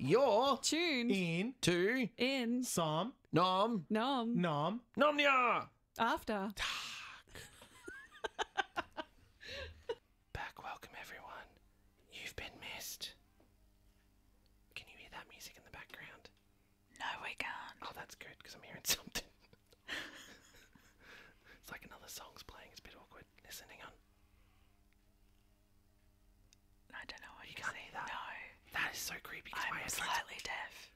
You're Tuned to in Nom Nomnia. after. Back, welcome everyone. You've been missed. Can you hear that music in the background? No, we can't. Oh, that's good because I'm hearing something. It's like another song's playing. It's a bit awkward. Listen, hang on. I don't know what You you can't say. hear that. No, That is so creepy. 'Cause my I'm headphones- slightly deaf.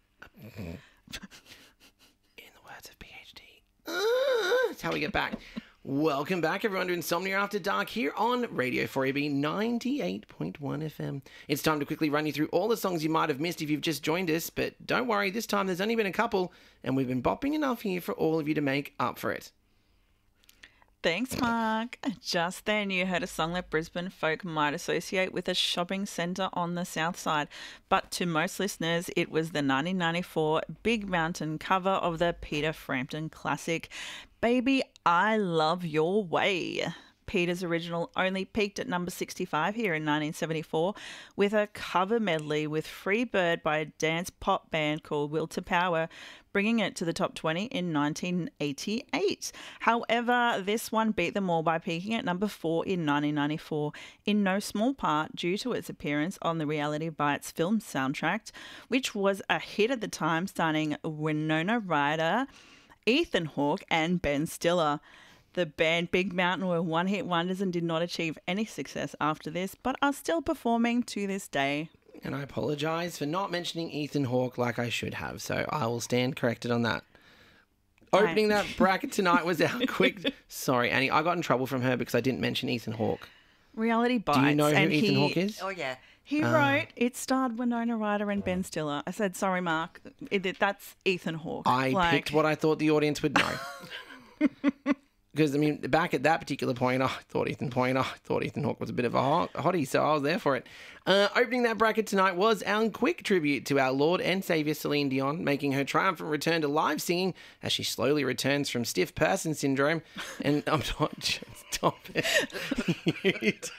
In the words of PhD. That's how we get back. Welcome back, everyone, to Insomnia After Dark here on Radio 4AB 98.1 FM. It's time to quickly run you through all the songs you might have missed if you've just joined us, but don't worry, this time there's only been a couple, and we've been bopping enough here for all of you to make up for it. Thanks, Mark. Just then you heard a song that Brisbane folk might associate with a shopping centre on the south side. But to most listeners, it was the 1994 Big Mountain cover of the Peter Frampton classic, Baby, I Love Your Way. Peter's original only peaked at number 65 here in 1974 with a cover medley with Free Bird by a dance pop band called Will to Power, bringing it to the top 20 in 1988. However, this one beat them all by peaking at number 4 in 1994, in no small part due to its appearance on the Reality Bites film soundtrack, which was a hit at the time, starring Winona Ryder, Ethan Hawke and Ben Stiller. The band Big Mountain were one-hit wonders and did not achieve any success after this, but are still performing to this day. And I apologise for not mentioning Ethan Hawke like I should have, so I will stand corrected on that. Opening that bracket tonight was our quick... Sorry, Annie, I got in trouble from her because I didn't mention Ethan Hawke. Reality Bites. Do you know who and Ethan Hawke is? Oh, yeah. He wrote, it starred Winona Ryder and Ben Stiller. I said, sorry, Mark, that's Ethan Hawke. I picked what I thought the audience would know. Because, I mean, back at that particular point, I thought Ethan Hawke was a bit of a hottie, so I was there for it. Opening that bracket tonight was our quick tribute to our Lord and Saviour Celine Dion, making her triumphant return to live singing as she slowly returns from stiff person syndrome. And I'm not... Stop it.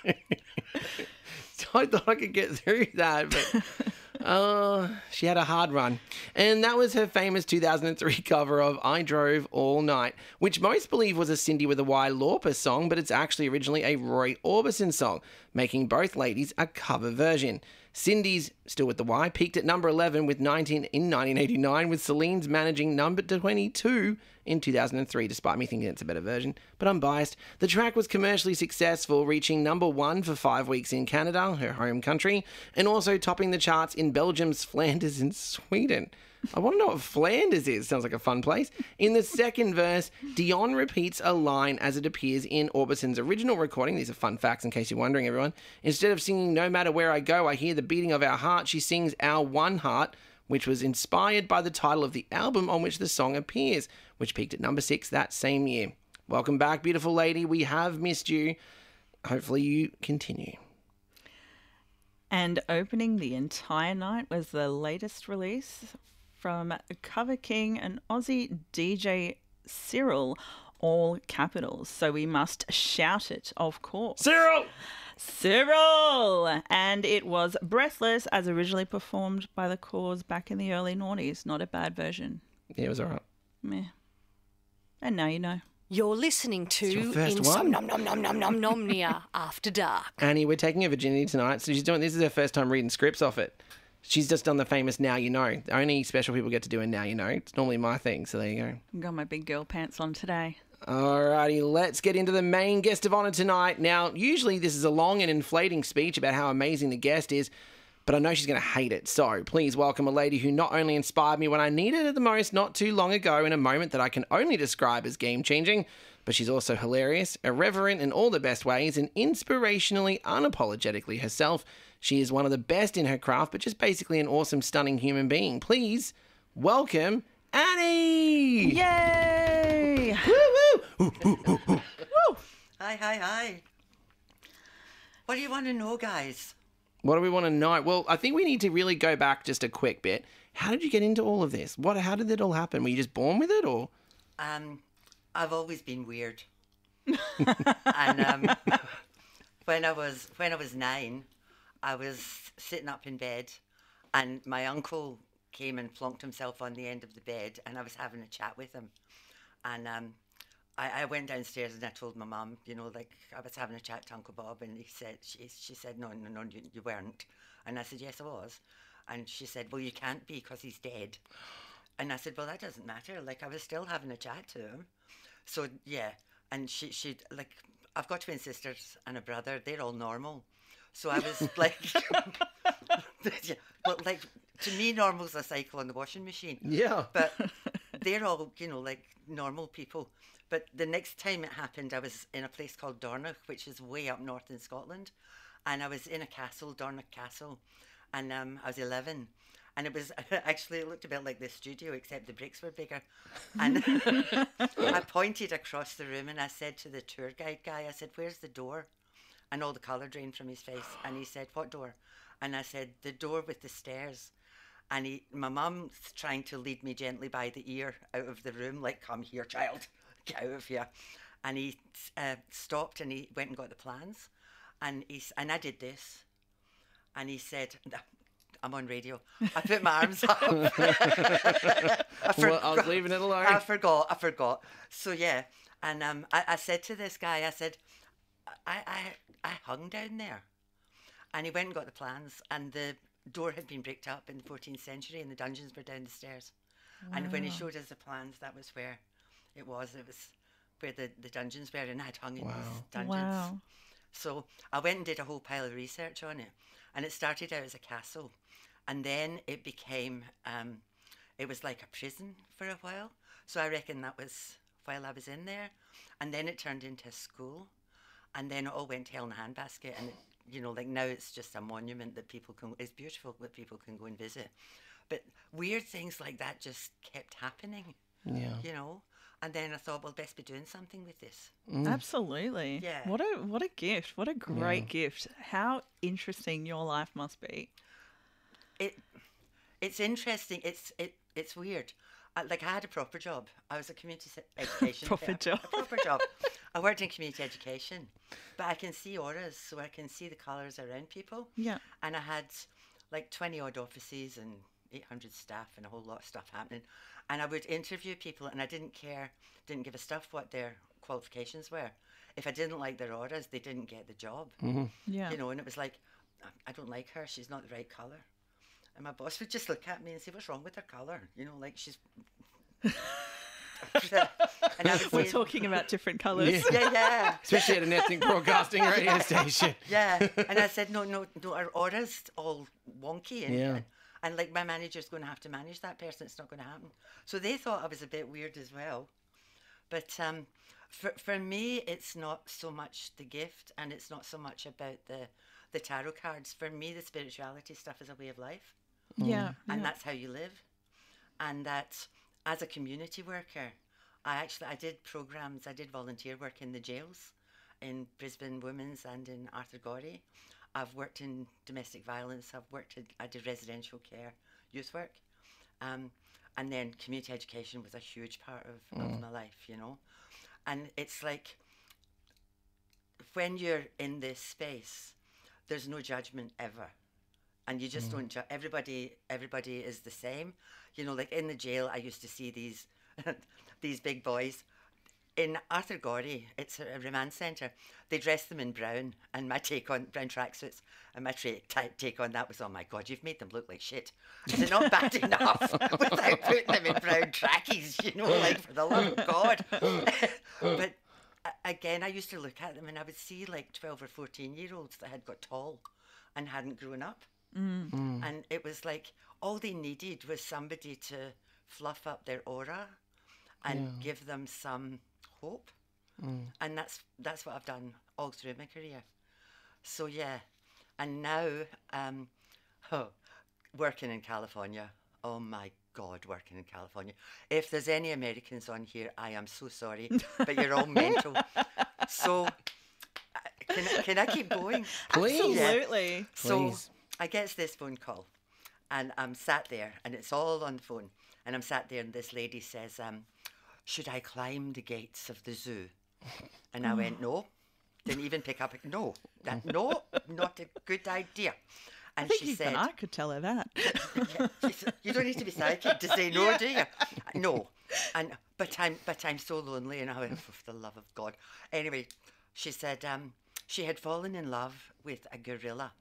I thought I could get through that, but... she had a hard run. And that was her famous 2003 cover of I Drove All Night, which most believe was a Cindy with a Y Lauper song, but it's actually originally a Roy Orbison song, making both ladies a cover version. Cindy's, still with the Y, peaked at number 11 with 19 in 1989, with Celine's managing number 22 in 2003, despite me thinking it's a better version, but I'm biased. The track was commercially successful, reaching number 1 for 5 weeks in Canada, her home country, and also topping the charts in Belgium's Flanders and Sweden. I want to know what Flanders is. Sounds like a fun place. In the second verse, Dion repeats a line as it appears in Orbison's original recording. These are fun facts in case you're wondering, everyone. Instead of singing No Matter Where I Go, I Hear the Beating of Our Heart, she sings Our One Heart, which was inspired by the title of the album on which the song appears, which peaked at number 6 that same year. Welcome back, beautiful lady. We have missed you. Hopefully you continue. And opening the entire night was the latest release from Cover King and Aussie DJ Cyril, all capitals. So we must shout it, of course. Cyril! And it was Breathless, as originally performed by The Cause back in the early noughties. Not a bad version. Yeah, it was all right. Meh. And now you know. You're listening to your first one. Insomnia After Dark. Annie, we're taking her virginity tonight, so this is her first time reading scripts off it. She's just done the famous Now You Know. Only special people get to do a Now You Know. It's normally my thing, so there you go. I've got my big girl pants on today. Alrighty, let's get into the main guest of honour tonight. Now, usually this is a long and inflating speech about how amazing the guest is, but I know she's going to hate it. So please welcome a lady who not only inspired me when I needed it the most not too long ago in a moment that I can only describe as game-changing, but she's also hilarious, irreverent in all the best ways, and inspirationally, unapologetically herself. She is one of the best in her craft, but just basically an awesome, stunning human being. Please welcome Annie! Yay! Woo woo! Hi. What do you want to know, guys? What do we want to know? Well, I think we need to really go back just a quick bit. How did you get into all of this? How did it all happen? Were you just born with it, or? I've always been weird. And when I was 9, I was sitting up in bed And my uncle came and plonked himself on the end of the bed, and I was having a chat with him. And I went downstairs and I told my mum, like I was having a chat to Uncle Bob, and she said, no, you weren't. And I said, yes, I was. And she said, well, you can't be because he's dead. And I said, well, that doesn't matter. Like, I was still having a chat to him. So, yeah. And she like, I've got twin sisters and a brother. They're all normal. So I was like, yeah, but like, to me, normal's a cycle on the washing machine. Yeah. But they're all, like normal people. But the next time it happened, I was in a place called Dornoch, which is way up north in Scotland. And I was in a castle, Dornoch Castle. And I was 11. And it was actually, it looked a bit like the studio, except the bricks were bigger. And I pointed across the room and I said to the tour guide guy, I said, where's the door? And all the colour drained from his face. And he said, what door? And I said, the door with the stairs. And my mum's trying to lead me gently by the ear out of the room, like, come here, child, get out of here. And he stopped and he went and got the plans. And I did this. And he said, I'm on radio. I put my arms up. I was leaving it alone. I forgot. So, yeah. And I said to this guy, I said, I hung down there. And he went and got the plans, and the door had been bricked up in the 14th century, and the dungeons were down the stairs. Wow. And when he showed us the plans, that was where it was. It was where the dungeons were, and I'd hung in these dungeons. Wow. So I went and did a whole pile of research on it, and it started out as a castle, and then it became, it was like a prison for a while. So I reckon that was while I was in there, and then it turned into a school, and then it all went to hell in a handbasket, and like now it's just a monument that it's beautiful that people can go and visit. But weird things like that just kept happening, and then I thought, well, best be doing something with this. Absolutely. Yeah. What a gift. What a great gift. How interesting your life must be. It's interesting. It's weird. I had a proper job. I was a community education. Proper job. A proper job. I worked in community education, but I can see auras, so I can see the colours around people. Yeah. And I had like 20 odd offices and 800 staff and a whole lot of stuff happening. And I would interview people, and I didn't give a stuff what their qualifications were. If I didn't like their auras, they didn't get the job. Mm-hmm. Yeah. And it was like, I don't like her. She's not the right colour. And my boss would just look at me and say, what's wrong with her colour? Like she's... And I would We're say, talking about different colours. yeah. Especially at an ethnic broadcasting radio station. Yeah. And I said, no, our aura's all wonky. And like my manager's going to have to manage that person. It's not going to happen. So they thought I was a bit weird as well. But for me, it's not so much the gift, and it's not so much about the tarot cards. For me, the spirituality stuff is a way of life. Yeah. And that's how you live. And that as a community worker, I did programs, I did volunteer work in the jails, in Brisbane Women's and in Arthur Gorey. I've worked in domestic violence, I did residential care, youth work. And then community education was a huge part of my life, And it's like, when you're in this space, there's no judgment ever. And you just don't judge. Everybody is the same. Like in the jail, I used to see these these big boys. In Arthur Gorey, it's a remand centre, they dress them in brown, and my take on brown tracksuits, and my take on that was, oh my God, you've made them look like shit. Is it not bad enough without putting them in brown trackies, like for the love of God? But again, I used to look at them and I would see like 12 or 14-year-olds that had got tall and hadn't grown up. And it was like all they needed was somebody to fluff up their aura and give them some hope. And that's what I've done all through my career. So yeah, and now working in California, oh my God, working in California. If there's any Americans on here, I am so sorry, but you're all mental. So can I keep going? Please. Absolutely. Yeah. So Please. I get this phone call, and I'm sat there, and it's all on the phone, and I'm sat there, and this lady says, should I climb the gates of the zoo? And I went, no. Didn't even pick up. No, not a good idea. I And think she even said, I could tell her that. she said, you don't need to be psychic to say no, do you? No. But I'm so lonely. And I went, for the love of God. Anyway, she said she had fallen in love with a gorilla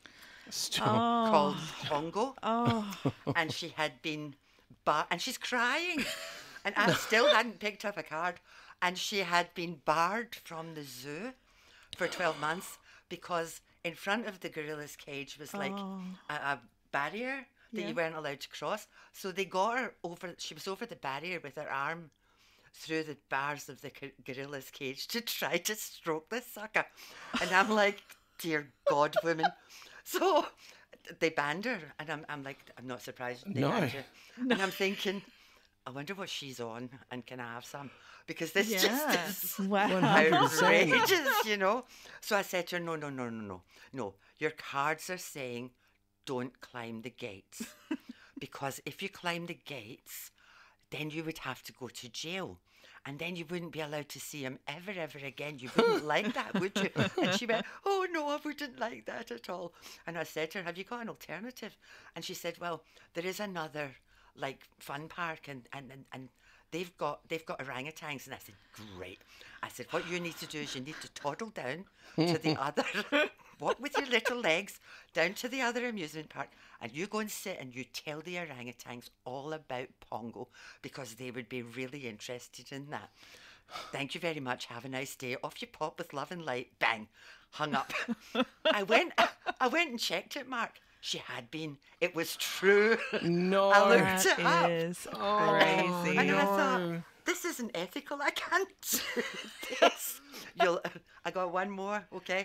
called Pongo. Oh, And she had been and she's crying. And I still hadn't picked up a card. And she had been barred from the zoo for 12 months because in front of the gorilla's cage was like a barrier that you weren't allowed to cross. So they got her over, she was over the barrier with her arm through the bars of the gorilla's cage to try to stroke this sucker. And I'm like, dear God, women. So they banned her. And I'm like, I'm not surprised they banned her. And I'm thinking, I wonder what she's on and can I have some? Because this just is wow. outrageous, you know. So I said to her, no. Your cards are saying don't climb the gates. Because if you climb the gates, then you would have to go to jail. And then you wouldn't be allowed to see him ever again. You wouldn't like that, would you? And she went, oh, no, I wouldn't like that at all. And I said to her, have you got an alternative? And she said, well, there is another, like, fun park and they've got orangutans. And I said, great. I said, what you need to do is you need to toddle down to the other, walk with your little legs down to the other amusement park, and you go and sit and you tell the orangutans all about Pongo because they would be really interested in that. Thank you very much. Have a nice day. Off you pop with love and light. Bang. Hung up. I went and checked it, Mark. She had been. It was true. No. I looked it That up. is Oh, crazy. And I thought, no. this isn't ethical. I can't do this. I got one more, okay?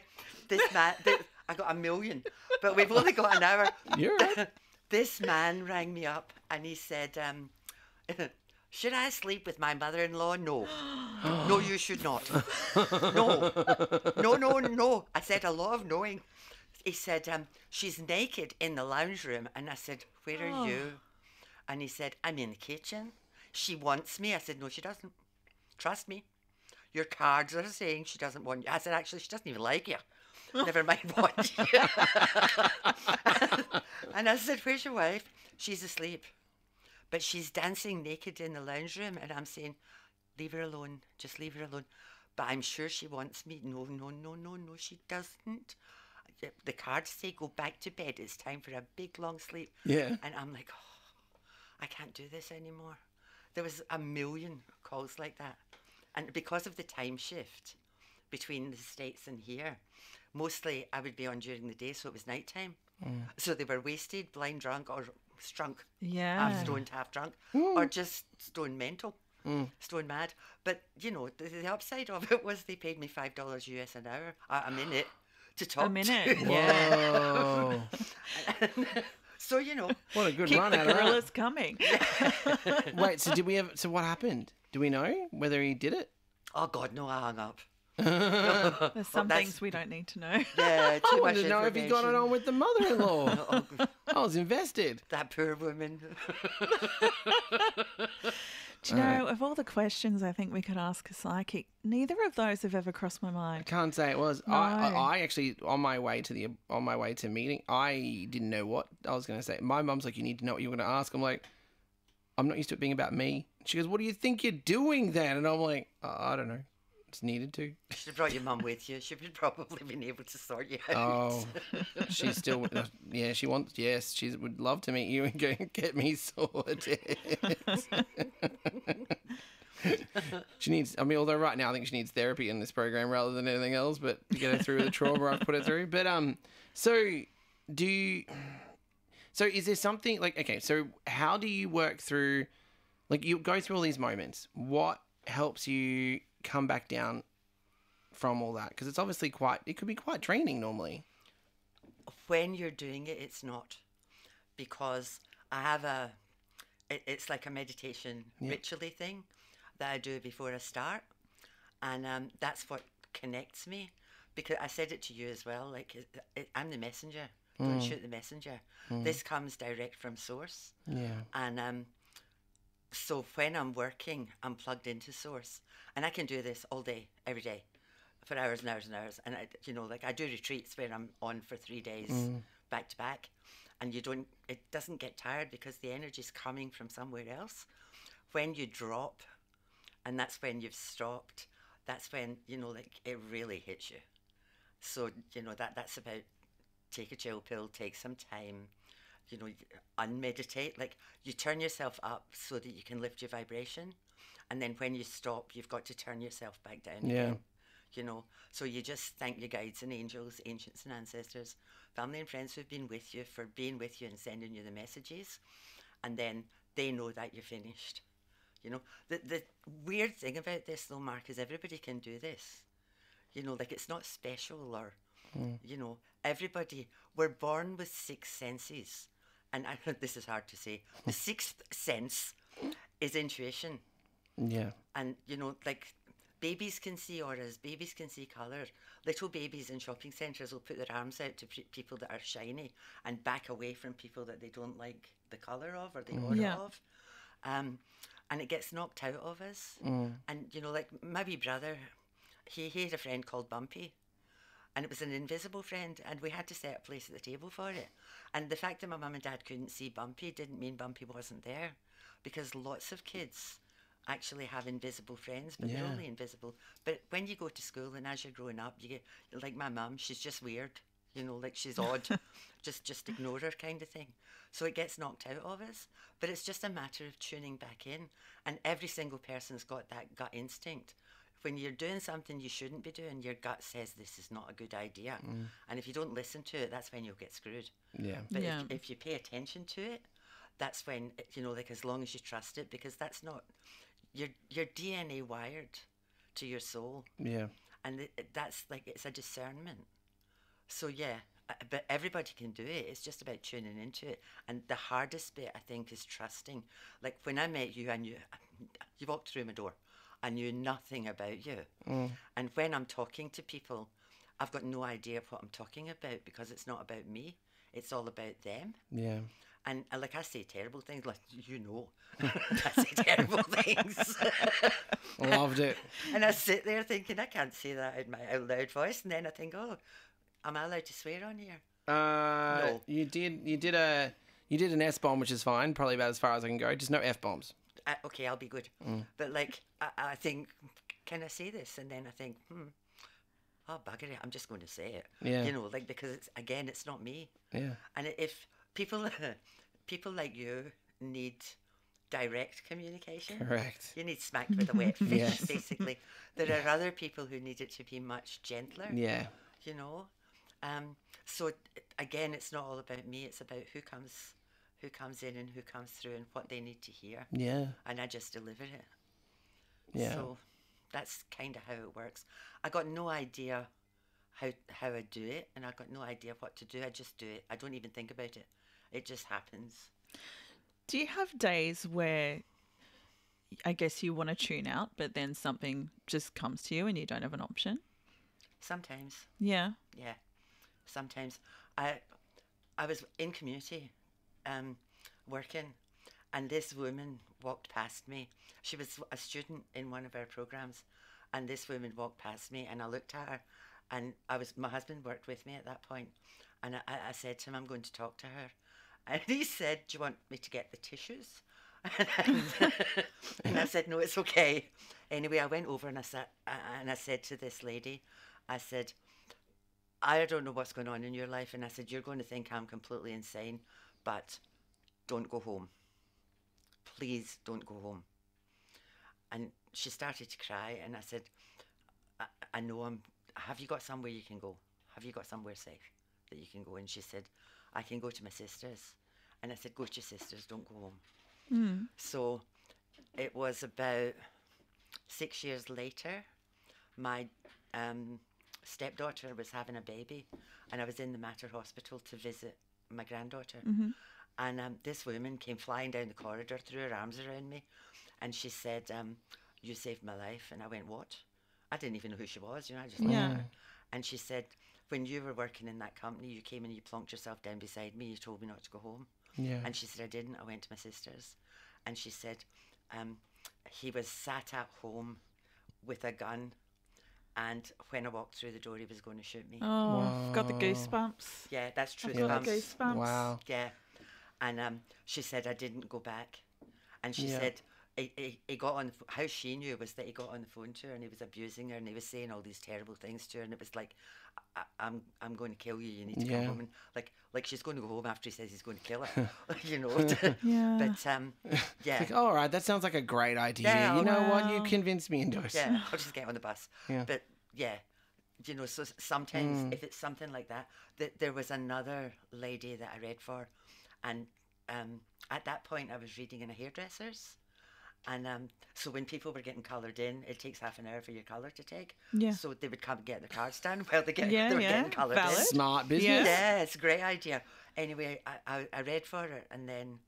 I got 1 million, but we've only got an hour. You're right. This man rang me up and he said, should I sleep with my mother-in-law? No. No, you should not. No. I said a lot of knowing. He said, she's naked in the lounge room. And I said, where are you? And he said, I'm in the kitchen. She wants me. I said, no, she doesn't. Trust me. Your cards are saying she doesn't want you. I said, actually, she doesn't even like you. Never mind what you. And I said, where's your wife? She's asleep. But she's dancing naked in the lounge room. And I'm saying, leave her alone. Just leave her alone. But I'm sure she wants me. No, she doesn't. The cards say go back to bed. It's time for a big long sleep. Yeah. And I'm like, I can't do this anymore. There was 1 million calls like that. And because of the time shift between the States and here, mostly I would be on during the day, so it was nighttime. So they were wasted, blind drunk, or strunk. Yeah. Half stoned, half drunk. Or just stone mental. Stone mad. But, you know, the upside of it was they paid me $5 US an hour, a minute, to talk A minute. to. Yeah. Whoa. So, you know. What a good Keep run the out of gorillas coming. that. Wait, so what happened? Do we know whether he did it? Oh, God, no, I hung up. There's some that's- things we don't need to know. Yeah, I too much wanted to know if he got it information. on with the mother-in-law. I was invested. That poor woman. Do you know, of all the questions I think we could ask a psychic, neither of those have ever crossed my I mind. can't say it was. No. I actually on my way to meeting, I didn't know what I was going to say. My mum's like, "You need to know what you're going to ask." I'm like, "I'm not used to it being about me." She goes, "What do you think you're doing then?" And I'm like, "I don't know. It's needed to." Should have brought your mum with you. She would probably been able to sort you out. Oh, she's still. Yeah, she wants. Yes, she would love to meet you and go and get me sorted. She needs. I mean, although right now I think she needs therapy in this program rather than anything else, but to get her through the trauma I've put her through. But so do you? So is there something like okay? So how do you work through? Like you go through all these moments. What helps you come back down from all that? Because it's obviously it could be quite draining normally. When you're doing it, it's not. Because I have it's like a meditation ritually thing that I do before I start. And that's what connects me. Because I said it to you as well, like I'm the messenger. Don't shoot the messenger. This comes direct from source. Yeah. And so when I'm working, I'm plugged into source. And I can do this all day, every day, for hours and hours and hours. And I do retreats where I'm on for 3 days back to back, and it doesn't get tired because the energy's coming from somewhere else. When you drop, and that's when you've stopped, that's when, like, it really hits you. So, that's about take a chill pill, take some time, unmeditate. Like, you turn yourself up so that you can lift your vibration. And then when you stop, you've got to turn yourself back down again. So you just thank your guides and angels, ancients and ancestors, family and friends who've been with you for being with you and sending you the messages. And then they know that you're finished. The weird thing about this, though, Mark, is everybody can do this. Like, it's not special or, everybody, we're born with 6 senses. And this is hard to say. The 6th sense is intuition. Yeah. And, like, babies can see auras, babies can see colour. Little babies in shopping centres will put their arms out to people that are shiny and back away from people that they don't like the colour of or the aura of. And it gets knocked out of us. And, like, my wee brother, he had a friend called Bumpy. And it was an invisible friend, and we had to set a place at the table for it. And the fact that my mum and dad couldn't see Bumpy didn't mean Bumpy wasn't there, because lots of kids actually have invisible friends, but they're only invisible. But when you go to school and as you're growing up, you get, like my mum, she's just weird, like she's odd, just ignore her kind of thing. So it gets knocked out of us, but it's just a matter of tuning back in. And every single person's got that gut instinct. When you're doing something you shouldn't be doing, your gut says this is not a good idea. And if you don't listen to it, that's when you'll get screwed. Yeah. But if you pay attention to it, that's when, like, as long as you trust it, because that's not, your DNA wired to your soul. Yeah. And that's like, it's a discernment. So yeah, but everybody can do it. It's just about tuning into it. And the hardest bit, I think, is trusting. Like, when I met you, you walked through my door. I knew nothing about you. And when I'm talking to people, I've got no idea what I'm talking about, because it's not about me. It's all about them. Yeah. And like, I say terrible things, like, I say terrible things. Loved it. And I sit there thinking, I can't say that in my out loud voice. And then I think, oh, am I allowed to swear on here? No. You did an S bomb, which is fine. Probably about as far as I can go. Just no F bombs. Okay, I'll be good. But like, I think, can I say this? And then I think, oh, bugger it, I'm just going to say it. Yeah. Like, because it's not me. Yeah. And if people like you need direct communication. Correct. You need smacked with a wet fish, Yes. basically. There are other people who need it to be much gentler. Yeah. So again, it's not all about me. It's about who comes in and who comes through and what they need to hear. Yeah. And I just deliver it. Yeah. So that's kind of how it works. I got no idea how I do it, and I got no idea what to do. I just do it. I don't even think about it. It just happens. Do you have days where I guess you want to tune out, but then something just comes to you and you don't have an option? Sometimes. Yeah. Yeah. Sometimes. I was in community working, and this woman walked past me. She was a student in one of our programs, and this woman walked past me, and I looked at her, and my husband worked with me at that point, and I said to him, I'm going to talk to her. And he said, do you want me to get the tissues? And I said, no, it's okay. Anyway, I went over and I said to this lady, I said, I don't know what's going on in your life. And I said, you're going to think I'm completely insane, but don't go home. Please don't go home. And she started to cry, and I said, I know have you got somewhere you can go? Have you got somewhere safe that you can go? And she said, I can go to my sister's. And I said, go to your sister's, don't go home. So it was about 6 years later, my stepdaughter was having a baby, and I was in the Mater Hospital to visit my granddaughter. And this woman came flying down the corridor, threw her arms around me, and she said, you saved my life. And I went, what? I didn't even know who she was, I just looked at her. And she said, when you were working in that company, you came and you plonked yourself down beside me, you told me not to go home. Yeah. And she said, I didn't, I went to my sister's. And she said, he was sat at home with a gun, And when I walked through the door, he was going to shoot me. Oh, I've got the goosebumps. Yeah, that's truth. I've got bumps. the goosebumps. Wow. Yeah. And she said I didn't go back. And she Yeah. said he got on, how she knew was that he got on the phone to her and he was abusing her and he was saying all these terrible things to her. And it was like, I'm going to kill you. You need to Yeah. come home. And like she's going to go home after he says he's going to kill her, you know. Yeah. But yeah. Like, all right, that sounds like a great idea. Yeah, you know what? You wow. convinced me into it. Yeah, I'll just get on the bus. Yeah. But yeah, you know, so sometimes if it's something like that, there was another lady that I read for, and at that point I was reading in a hairdresser's, and so when people were getting coloured in, it takes half an hour for your colour to take. Yeah. So they would come and get their cards done while they were Yeah, getting coloured valid. in. Smart business. Yeah. Yeah, it's a great idea. Anyway, I read for her, and then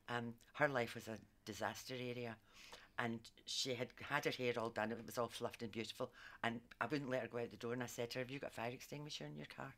her life was a disaster area. And she had her hair all done. It was all fluffed and beautiful. And I wouldn't let her go out the door. And I said to her, have you got a fire extinguisher in your car?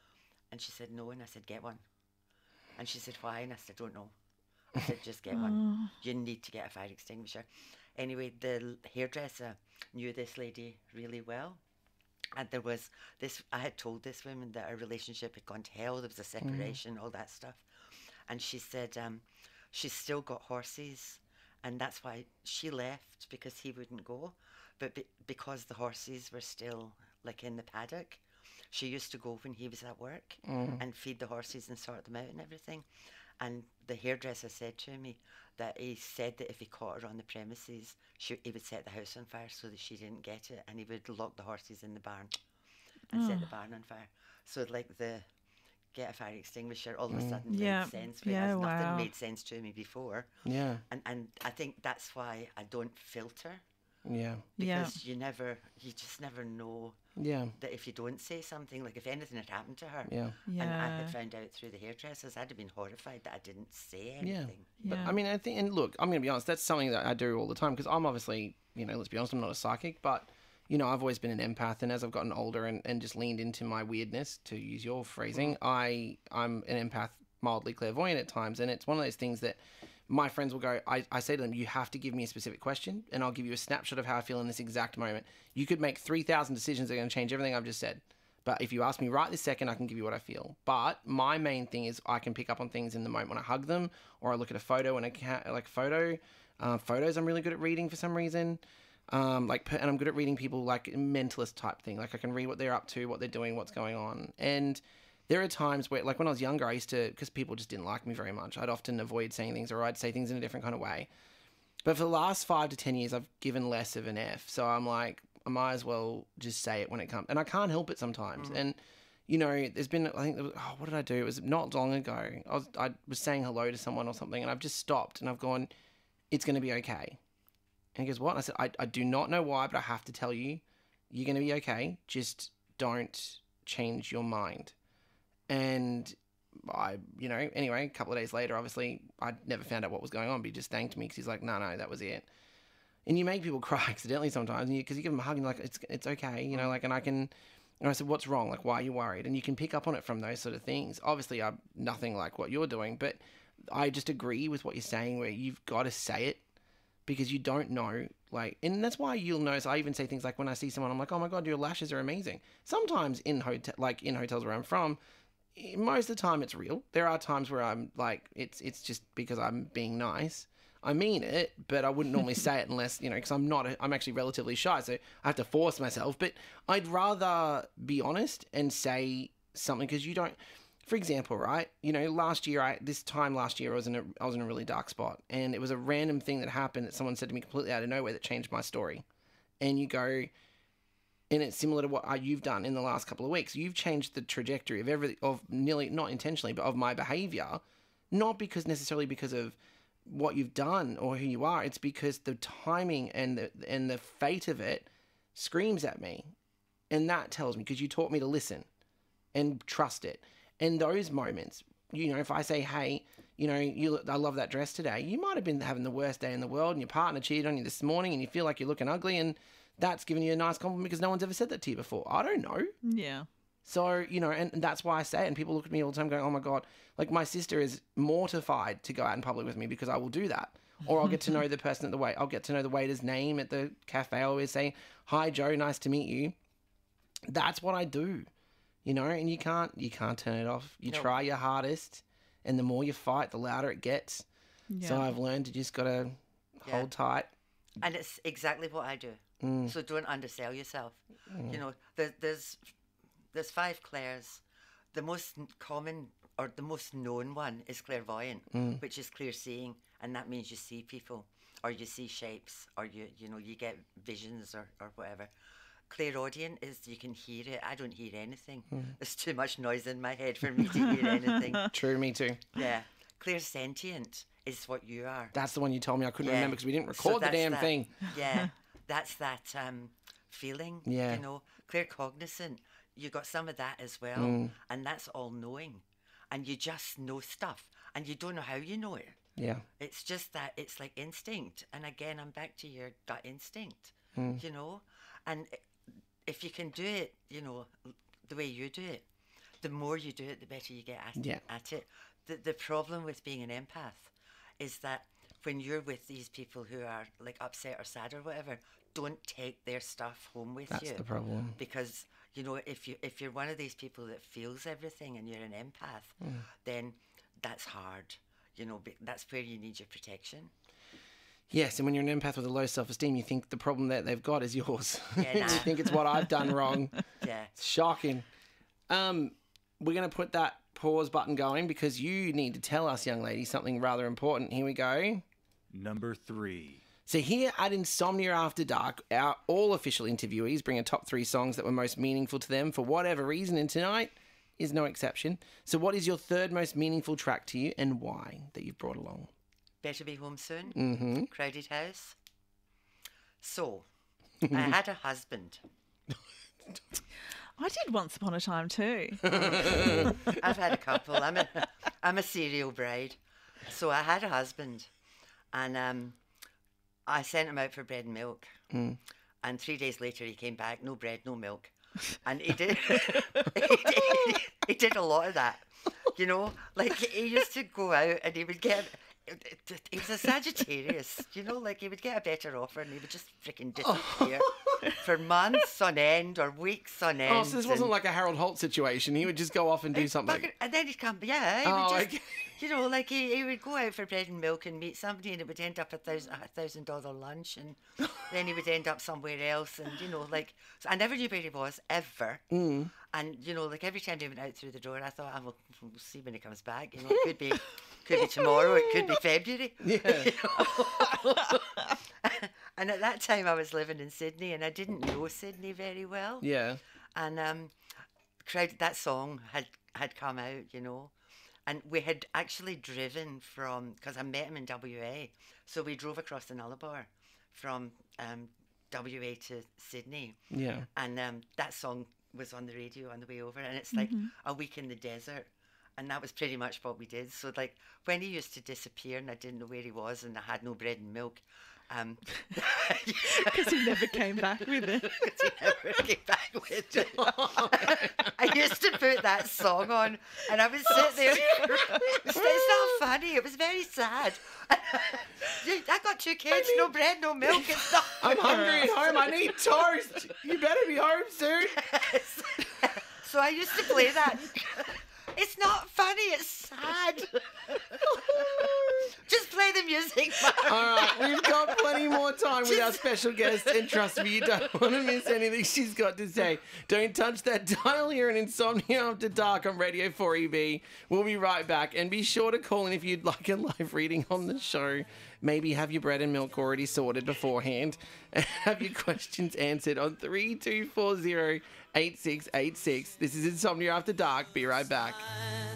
And she said, no. And I said, get one. And she said, why? And I said, I don't know. I said, just get one. You need to get a fire extinguisher. Anyway, the hairdresser knew this lady really well. And there was this, I had told this woman that our relationship had gone to hell. There was a separation, all that stuff. And she said, she's still got horses. And that's why she left, because he wouldn't go. But because the horses were still like in the paddock, she used to go when he was at work and feed the horses and sort them out and everything. And the hairdresser said to me that he said that if he caught her on the premises, he would set the house on fire so that she didn't get it, and he would lock the horses in the barn and set the barn on fire. So like the get a fire extinguisher all of a sudden Yeah. made sense. Yeah, Nothing wow. made sense to me before. Yeah. And I think that's why I don't filter, Yeah. Yeah. because you just never know Yeah. that if you don't say something, like if anything had happened to her, Yeah. and I Yeah. had found out through the hairdressers, I'd have been horrified that I didn't say Yeah. anything. But Yeah. I mean, I think, and look, I'm going to be honest, that's something that I do all the time because I'm obviously, let's be honest, I'm not a psychic, but, I've always been an empath. And as I've gotten older and just leaned into my weirdness, to use your phrasing, I'm an empath, mildly clairvoyant at times. And it's one of those things that my friends will go, I say to them, you have to give me a specific question and I'll give you a snapshot of how I feel in this exact moment. You could make 3,000 decisions that are going to change everything I've just said. But if you ask me right this second, I can give you what I feel. But my main thing is I can pick up on things in the moment when I hug them, or I look at a photo and photos I'm really good at reading for some reason. And I'm good at reading people like mentalist type thing. Like I can read what they're up to, what they're doing, what's going on. And there are times where, like when I was younger, I used to, because people just didn't like me very much, I'd often avoid saying things, or I'd say things in a different kind of way. But for the last 5 to 10 years, I've given less of an F. So I'm like, I might as well just say it when it comes. And I can't help it sometimes. And, there's been, I think, what did I do? It was not long ago. I was saying hello to someone or something, and I've just stopped and I've gone, it's going to be okay. And he goes, what? And I said, I do not know why, but I have to tell you, you're going to be okay. Just don't change your mind. And anyway, a couple of days later, obviously, I never found out what was going on, but he just thanked me because he's like, no, that was it. And you make people cry accidentally sometimes because you give them a hug and you're like, it's okay, and I said, what's wrong? Like, why are you worried? And you can pick up on it from those sort of things. Obviously, I'm nothing like what you're doing, but I just agree with what you're saying where you've got to say it because you don't know, and that's why you'll notice I even say things like when I see someone, I'm like, oh my God, your lashes are amazing. Sometimes in hotels where I'm from, most of the time it's real. There are times where I'm like, it's just because I'm being nice. I mean it, but I wouldn't normally say it unless, because I'm actually relatively shy, so I have to force myself. But I'd rather be honest and say something because you don't, for example, right? This time last year, I was in a really dark spot, and it was a random thing that happened that someone said to me completely out of nowhere that changed my story. And you go, and it's similar to what you've done in the last couple of weeks. You've changed the trajectory of nearly, not intentionally, but of my behavior, not necessarily because of what you've done or who you are. It's because the timing and the fate of it screams at me, and that tells me because you taught me to listen and trust it. And those moments, if I say, hey, I love that dress today, you might have been having the worst day in the world and your partner cheated on you this morning and you feel like you're looking ugly, and that's giving you a nice compliment because no one's ever said that to you before. I don't know. Yeah. So, and that's why I say it. And people look at me all the time going, oh my God, like my sister is mortified to go out in public with me because I will do that. Or I'll get to know the person I'll get to know the waiter's name at the cafe. I always say, hi, Joe, nice to meet you. that's what I do, you know, and you can't turn it off. You No. try your hardest, and the more you fight, the louder it gets. So Yeah. I've learned to just gotta hold tight. And it's exactly what I do. So don't undersell yourself. You know, there's 5 Claires. The most common or the most known one is clairvoyant, which is clear seeing, and that means you see people or you see shapes or you know you get visions or whatever. Clairaudient is you can hear it. I don't hear anything. There's too much noise in my head for me to hear anything. True, me too. Yeah. Clairsentient is what you are. That's the one you told me I couldn't Yeah. remember because we didn't So record the that's damn that- thing. Yeah, that's that feeling. Yeah. You know, claircognizant. You got some of that as well, and that's all knowing, and you just know stuff, and you don't know how you know it. Yeah. It's just that it's like instinct, and again, I'm back to your gut instinct. You know, and if you can do it, you know, the way you do it, the more you do it, the better you get at it. The problem with being an empath is that when you're with these people who are like upset or sad or whatever, don't take their stuff home with you. That's the problem. Because you know, if you're one of these people that feels everything and you're an empath, then that's hard. You know, that's where you need your protection. Yes, and when you're an empath with a low self-esteem, you think the problem that they've got is yours. Yeah, You nah. think it's what I've done wrong. Yeah. It's shocking. We're going to put that pause button going because you need to tell us, young lady, something rather important. Here we go. Number 3. So here at Insomnia After Dark, our all official interviewees bring a top 3 songs that were most meaningful to them for whatever reason, and tonight is no exception. So what is your third most meaningful track to you and why that you've brought along? Better Be Home Soon. Crowded House. So, I had a husband. I did once upon a time too. I've had a couple. I'm a serial bride. So I had a husband, and I sent him out for bread and milk. And 3 days later, he came back, no bread, no milk. And he did, he did a lot of that. You know, like he used to go out and he would get. He was a Sagittarius, you know, like he would get a better offer and he would just freaking disappear for months on end or weeks on end. Oh, so this wasn't and- like a Harold Holt situation. He would just go off and do something. And then he'd come, yeah, he Oh, would okay. you know, like he would go out for bread and milk and meet somebody and it would end up $1,000 lunch and then he would end up somewhere else and, you know, like, so I never knew where he was, ever. And, you know, like every time he went out through the door, I thought, we'll see when he comes back. You know, it could be tomorrow, it could be February. Yeah. You know? And at that time I was living in Sydney and I didn't know Sydney very well. Yeah. And that song had come out, you know, and we had actually driven from, because I met him in WA, so we drove across the Nullarbor from WA to Sydney, Yeah. and that song was on the radio on the way over, and it's like a week in the desert. And that was pretty much what we did. So, like, when he used to disappear and I didn't know where he was and I had no bread and milk, Because he never came back with it. because he never came back with it. I used to put that song on and I would sit there. It's not funny. It was very sad. I got 2 kids, no bread, no milk. It's not. I'm hungry at home. I need toast. You better be home soon. So I used to play that. It's not funny. It's sad. Just play the music, Mark. All right, we've got plenty more time with our special guest, and trust me, you don't want to miss anything she's got to say. Don't touch that dial here in Insomnia After Dark on Radio 4EB. We'll be right back, and be sure to call in if you'd like a live reading on the show. Maybe have your bread and milk already sorted beforehand, and have your questions answered on 3240 8686. This is Insomnia After Dark. Be right back.